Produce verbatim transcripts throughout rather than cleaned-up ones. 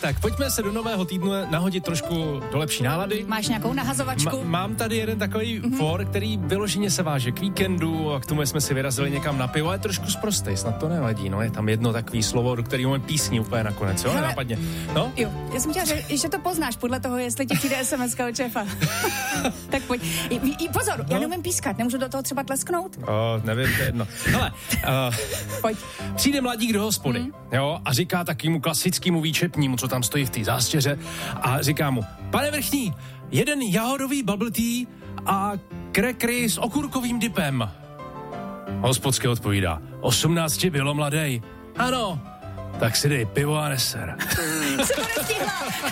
tak pojďme se do nového týdnu nahodit trošku do lepší nálady. Máš nějakou nahazovačku? Ma- mám tady jeden takový mm-hmm. for, který vyloženě se váže k víkendu a k tomu jsme si vyrazili někam na pivo, ale trošku zprostej, snad to nevadí, no, je tam jedno takový slovo, do kterého máme písní úplně nakonec, jo, Hele, nápadně. No? Jo, já jsem chtěla, že, že to poznáš podle toho, jestli ti přijde es em eska od šéfa. Tak pojď. I, i pozor, no? Já neumím pískat, nemůžu do toho třeba tlesknout? O, nevím, to je jedno. Hele, uh, pojď. Přijde mladík do hospody, mm. jo, a říká takýmu klasickému výčepnímu, co tam stojí v té zástěře, a říká mu: pane vrchní, jeden jahodový bubble tea a krekry s okurkovým dipem. Hospodský odpovídá: osmnácti bylo mladej. Ano, tak si dej pivo a neser. Se to nestihla.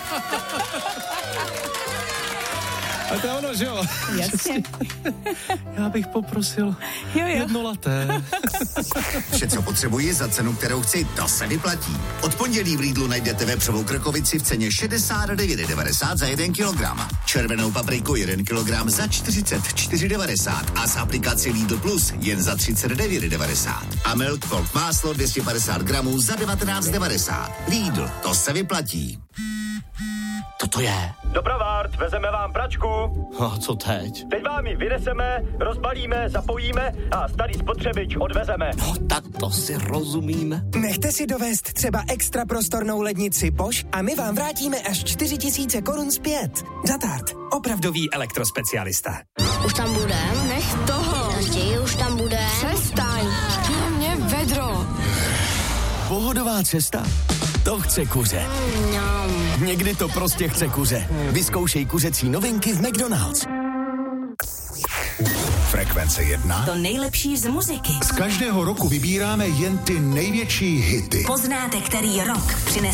A to je ono, že jo? Jasně. Já bych poprosil jo, jo. jedno laté. Vše, co potřebuji za cenu, kterou chci, to se vyplatí. Od pondělí v Lidlu najdete vepřovou krkovici v ceně šedesát devět devadesát za jeden kilogram. Červenou papriku jeden kilogram za čtyřicet čtyři devadesát a z aplikaci Lidl Plus jen za třicet devět devadesát. A Milk Folk máslo dvě stě padesát gramů za devatenáct devadesát. Lidl, to se vyplatí. Co to je? Dopravárt, vezeme vám pračku. A co teď? Teď vám ji vyneseme, rozbalíme, zapojíme a starý spotřebič odvezeme. No tak to si rozumíme. Nechte si dovést třeba extra prostornou lednici Bosch a my vám vrátíme až čtyři tisíce korun zpět. Zatart, opravdový elektrospecialista. Už tam budem? Nech toho. Raději už tam budem. Přestaň. Na mě vedro. Pohodová cesta? To chce kuře. No. Někdy to prostě chce kuře. Vyzkoušej kuřecí novinky v McDonald's. Frekvence jedna. To nejlepší z muziky. Z každého roku vybíráme jen ty největší hity. Poznáte, který rok přinese